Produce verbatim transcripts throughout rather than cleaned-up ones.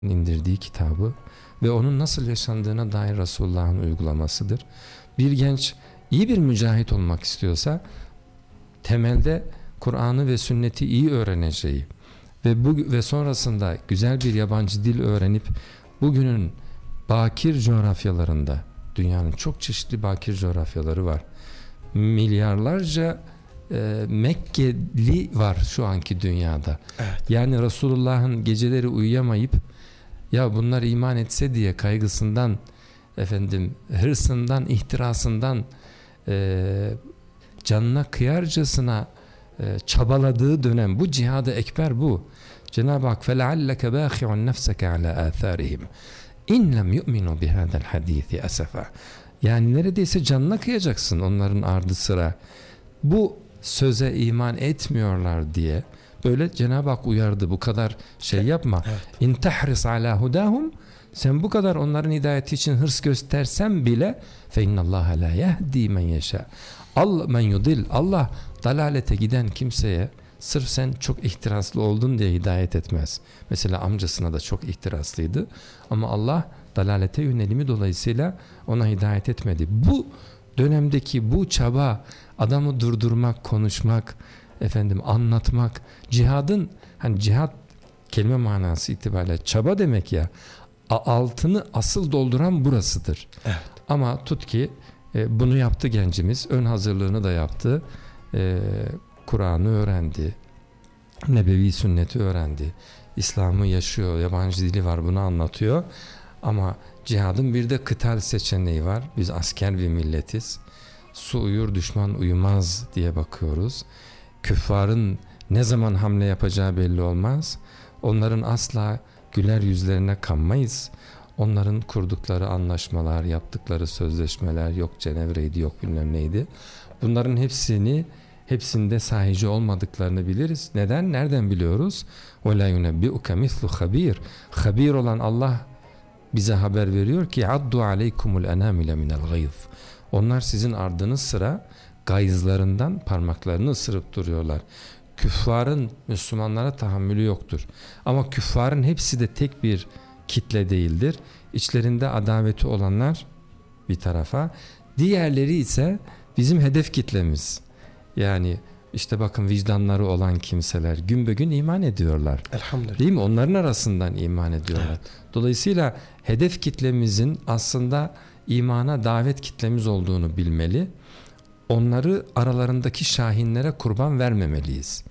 indirdiği kitabı ve onun nasıl yaşandığına dair Resulullah'ın uygulamasıdır. Bir genç iyi bir mücahit olmak istiyorsa temelde Kur'an'ı ve sünneti iyi öğreneceği ve bu ve sonrasında güzel bir yabancı dil öğrenip bugünün bakir coğrafyalarında, dünyanın çok çeşitli bakir coğrafyaları var. Milyarlarca e, Mekkeli var şu anki dünyada. Evet. Yani Resulullah'ın geceleri uyuyamayıp ya bunlar iman etse diye kaygısından, efendim hırsından, ihtirasından e, canına kıyarcasına e, çabaladığı dönem, bu cihad-ı ekber bu. Cenab-ı Hak فَلَعَلَّكَ بَاخِعُنْ نَفْسَكَ عَلَى آثَارِهِمْ اِنْ لَمْ يُؤْمِنُوا بِهَذَا الْحَد۪يثِ أَسَفًا. Yani neredeyse canına kıyacaksın onların ardı sıra. Bu söze iman etmiyorlar diye böyle Cenab-ı Hak uyardı. Bu kadar şey yapma. اِنْ تَحْرِصْ عَلَى هُدَاهُمْ. Sen bu kadar onların hidayeti için hırs göstersen bile فَاِنَّ اللّٰهَ لَا يَهْد۪ي مَنْ يَشَاءُ. Allah men yudil. Allah dalalete giden kimseye sırf sen çok ihtiraslı oldun diye hidayet etmez. Mesela amcasına da çok ihtiraslıydı ama Allah dalalete yönelimi dolayısıyla ona hidayet etmedi. Bu dönemdeki bu çaba, adamı durdurmak, konuşmak, efendim anlatmak, cihadın, hani cihad kelime manası itibariyle çaba demek ya, altını asıl dolduran burasıdır. Evet. Ama tut ki e, bunu yaptı gencimiz, ön hazırlığını da yaptı, e, Kur'an'ı öğrendi, Nebevi sünneti öğrendi, İslam'ı yaşıyor, yabancı dili var, bunu anlatıyor. Ama cihadın bir de kıtal seçeneği var. Biz asker bir milletiz. Su uyur, düşman uyumaz diye bakıyoruz. Küffarın ne zaman hamle yapacağı belli olmaz. Onların asla güler yüzlerine kanmayız. Onların kurdukları anlaşmalar, yaptıkları sözleşmeler, yok Cenevre'ydi, yok bilmem neydi. Bunların hepsini, hepsinde sahici olmadıklarını biliriz. Neden? Nereden biliyoruz? وَلَا يُنَبِّئُكَ مِثْلُ خَب۪يرٍ. Habir olan Allah bize haber veriyor ki addu aleykumul enamile minel gayz. Onlar sizin ardınız sıra gayızlarından parmaklarını ısırıp duruyorlar. Küffarın Müslümanlara tahammülü yoktur. Ama küffarın hepsi de tek bir kitle değildir. İçlerinde adaveti olanlar bir tarafa, diğerleri ise bizim hedef kitlemiz. Yani işte bakın vicdanları olan kimseler günbegün iman ediyorlar. Elhamdülillah. Değil mi? Onların arasından iman ediyorlar. Evet. Dolayısıyla hedef kitlemizin aslında imana davet kitlemiz olduğunu bilmeli. Onları aralarındaki şahinlere kurban vermemeliyiz.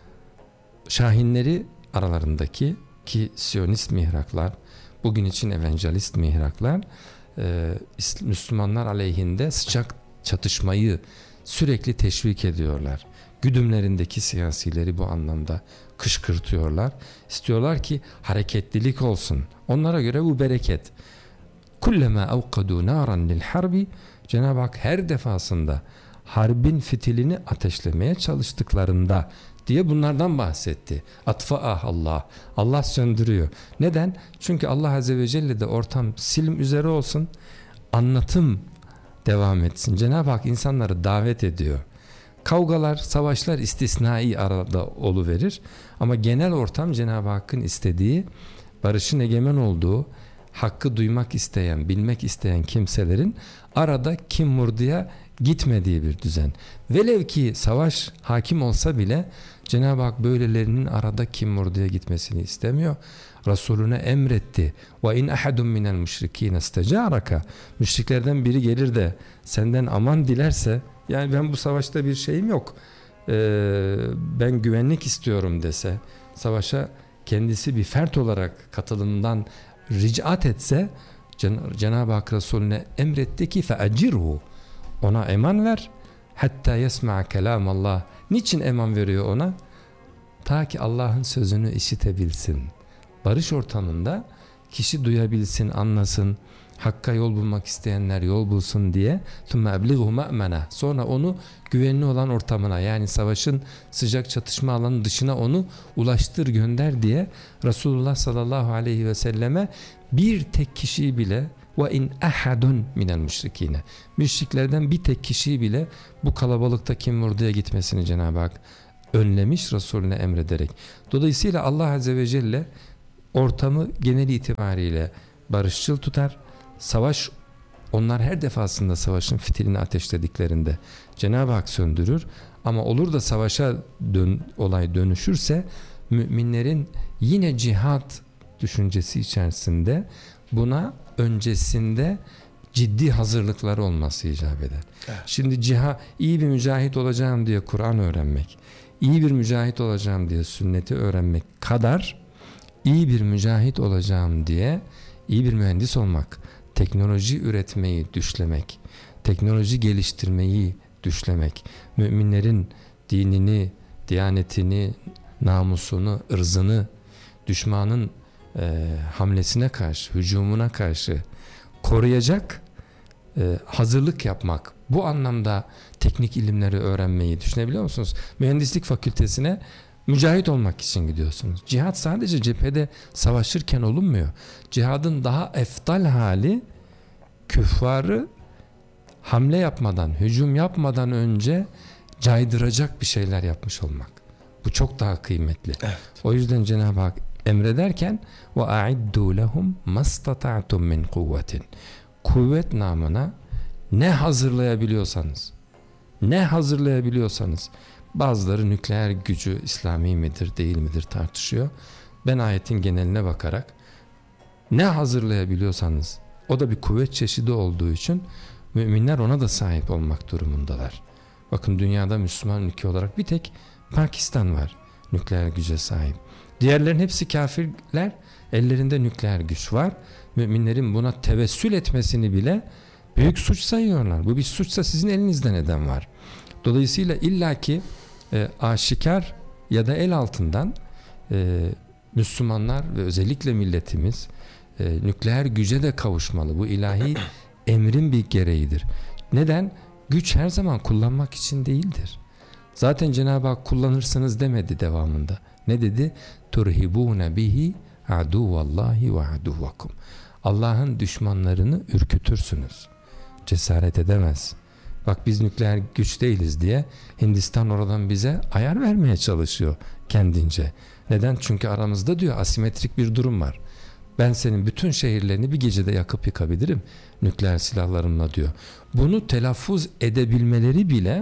Şahinleri aralarındaki, ki Siyonist mihraklar, bugün için evangelist mihraklar, e, Müslümanlar aleyhinde sıcak çatışmayı sürekli teşvik ediyorlar. Güdümlerindeki siyasileri bu anlamda kışkırtıyorlar. İstiyorlar ki hareketlilik olsun. Onlara göre bu bereket. Kullema evkadu naran lil harbi. Cenab-ı Hak her defasında harbin fitilini ateşlemeye çalıştıklarında diye bunlardan bahsetti. Atfa'ah Allah. Allah söndürüyor. Neden? Çünkü Allah Azze ve Celle de ortam silim üzere olsun, anlatım devam etsin. Cenab-ı Hak insanları davet ediyor. Kavgalar, savaşlar istisnai arada oluverir. Ama genel ortam Cenab-ı Hakk'ın istediği, barışın egemen olduğu, hakkı duymak isteyen, bilmek isteyen kimselerin arada kim murduya gitmediği bir düzen. Velev ki savaş hakim olsa bile Cenab-ı Hak böylelerinin arada kim murduya gitmesini istemiyor. Resulüne emretti. Ve in ahadun minel müşrikîn istecaraka. Müşriklerden biri gelir de senden aman dilerse, yani ben bu savaşta bir şeyim yok, ee, ben güvenlik istiyorum dese, savaşa kendisi bir fert olarak katılımdan ricat etse, Cen- Cenab-ı Hak Resulüne emretti ki fe'acirhu, ona eman ver, hatta yesma'a kelamallah. Niçin eman veriyor ona? Ta ki Allah'ın sözünü işitebilsin. Barış ortamında kişi duyabilsin, anlasın, hakka yol bulmak isteyenler yol bulsun diye. Sonra onu güvenli olan ortamına, yani savaşın sıcak çatışma alanı dışına onu ulaştır, gönder diye Resulullah sallallahu aleyhi ve selleme bir tek kişiyi bile, ve in ahadun minel müşrikine, müşriklerden bir tek kişiyi bile bu kalabalıkta kim vurduya gitmesini Cenab-ı Hak önlemiş Resulüne emrederek. Dolayısıyla Allah Azze ve Celle ortamı genel itibariyle barışçıl tutar. Savaş, onlar her defasında savaşın fitilini ateşlediklerinde Cenab-ı Hak söndürür. Ama olur da savaşa dön, olay dönüşürse müminlerin yine cihat düşüncesi içerisinde buna öncesinde ciddi hazırlıkları olması icap eder. Evet. Şimdi ciha, iyi bir mücahit olacağım diye Kur'an öğrenmek, iyi bir mücahit olacağım diye sünneti öğrenmek kadar iyi bir mücahit olacağım diye iyi bir mühendis olmak, teknoloji üretmeyi düşlemek, teknoloji geliştirmeyi düşlemek, müminlerin dinini, diyanetini, namusunu, ırzını düşmanın e, hamlesine karşı, hücumuna karşı koruyacak e, hazırlık yapmak. Bu anlamda teknik ilimleri öğrenmeyi düşünebiliyor musunuz? Mühendislik fakültesine mücahit olmak için gidiyorsunuz. Cihat sadece cephede savaşırken olunmuyor. Cihadın daha eftal hali küffarı hamle yapmadan, hücum yapmadan önce caydıracak bir şeyler yapmış olmak. Bu çok daha kıymetli. Evet. O yüzden Cenab-ı Hak emrederken وَاَعِدُّوا لَهُمْ مَسْتَطَعْتُمْ مِنْ قُوَّةٍ kuvvet namına ne hazırlayabiliyorsanız, ne hazırlayabiliyorsanız, bazıları nükleer gücü İslami midir değil midir tartışıyor. Ben ayetin geneline bakarak ne hazırlayabiliyorsanız, o da bir kuvvet çeşidi olduğu için müminler ona da sahip olmak durumundalar. Bakın dünyada Müslüman ülke olarak bir tek Pakistan var nükleer güce sahip. Diğerlerin hepsi kafirler, ellerinde nükleer güç var. Müminlerin buna tevessül etmesini bile büyük suç sayıyorlar. Bu bir suçsa sizin elinizde neden var? Dolayısıyla illaki e, aşikar ya da el altından e, Müslümanlar ve özellikle milletimiz e, nükleer güce de kavuşmalı. Bu ilahi emrin bir gereğidir. Neden? Güç her zaman kullanmak için değildir. Zaten Cenab-ı Hak kullanırsınız demedi devamında. Ne dedi? Turhibune bihi aduvallahi ve aduvakum. Allah'ın düşmanlarını ürkütürsünüz. Cesaret edemez. Bak biz nükleer güç değiliz diye Hindistan oradan bize ayar vermeye çalışıyor kendince. Neden? Çünkü aramızda diyor asimetrik bir durum var. Ben senin bütün şehirlerini bir gecede yakıp yıkabilirim nükleer silahlarımla diyor. Bunu telaffuz edebilmeleri bile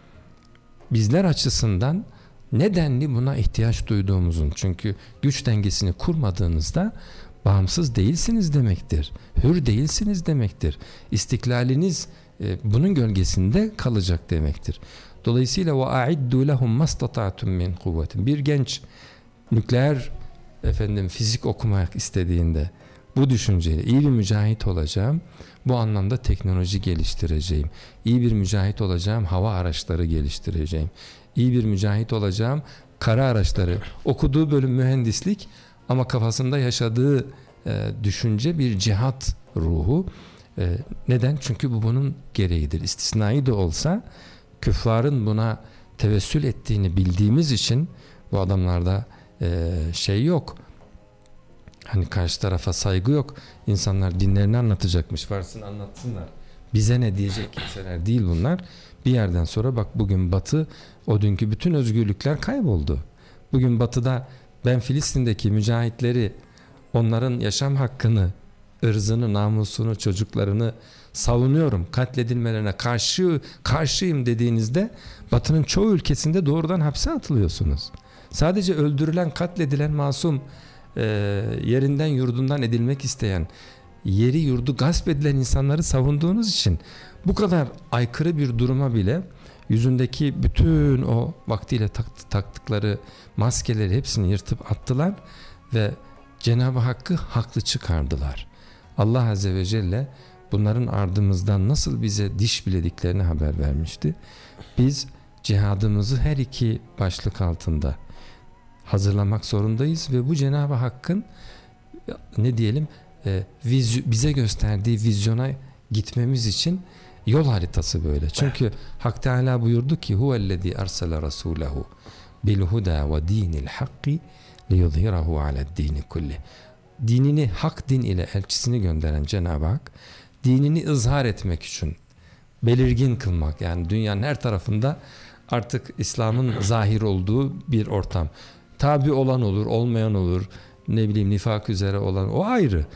bizler açısından nedenli buna ihtiyaç duyduğumuzun, çünkü güç dengesini kurmadığınızda bağımsız değilsiniz demektir. Hür değilsiniz demektir. İstiklaliniz e, bunun gölgesinde kalacak demektir. Dolayısıyla وَاَعِدُّوا لَهُمْ مَسْتَطَعْتُمْ مِنْ قُوَّةٍ bir genç nükleer efendim fizik okumak istediğinde bu düşünceyle iyi bir mücahit olacağım, bu anlamda teknoloji geliştireceğim, iyi bir mücahit olacağım, hava araçları geliştireceğim, iyi bir mücahit olacağım, kara araçları, okuduğu bölüm mühendislik ama kafasında yaşadığı e, düşünce bir cihat ruhu. E, neden? Çünkü bu bunun gereğidir. İstisnai de olsa küffarın buna tevessül ettiğini bildiğimiz için bu adamlarda e, şey yok. Hani karşı tarafa saygı yok. İnsanlar dinlerini anlatacakmış. Varsın anlatsınlar. Bize ne diyecek kimseler değil bunlar. Bir yerden sonra bak bugün Batı, o dünkü bütün özgürlükler kayboldu. Bugün Batı'da ben Filistin'deki mücahitleri, onların yaşam hakkını, ırzını, namusunu, çocuklarını savunuyorum, katledilmelerine karşı karşıyım dediğinizde Batı'nın çoğu ülkesinde doğrudan hapse atılıyorsunuz. Sadece öldürülen, katledilen masum, e, yerinden yurdundan edilmek isteyen, yeri yurdu gasp edilen insanları savunduğunuz için bu kadar aykırı bir duruma bile yüzündeki bütün o vaktiyle taktı, taktıkları maskeleri hepsini yırtıp attılar ve Cenab-ı Hakk'ı haklı çıkardılar. Allah Azze ve Celle bunların ardımızdan nasıl bize diş bilediklerini haber vermişti. Biz cihadımızı her iki başlık altında hazırlamak zorundayız ve bu Cenab-ı Hakk'ın ne diyelim e, vizyo, bize gösterdiği vizyona gitmemiz için yol haritası böyle. Çünkü Hak Teala buyurdu ki huvellezî arsale rasûlehu bil huda ve dînil hakki liyuzhirahu ale'd-dîni kulli. Dinini hak din ile elçisini gönderen Cenab-ı Hak dinini ızhar etmek için, belirgin kılmak, yani dünyanın her tarafında artık İslam'ın zahir olduğu bir ortam. Tabi olan olur, olmayan olur, ne bileyim nifak üzere olan o ayrı.